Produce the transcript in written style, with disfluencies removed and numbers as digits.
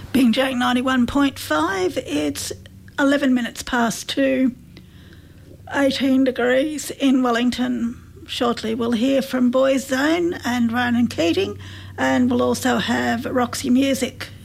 Bing Jang 91.5, it's 11 minutes past 2, 18 degrees in Wellington. Shortly we'll hear from Boys Zone and Ronan Keating, and we'll also have Roxy Music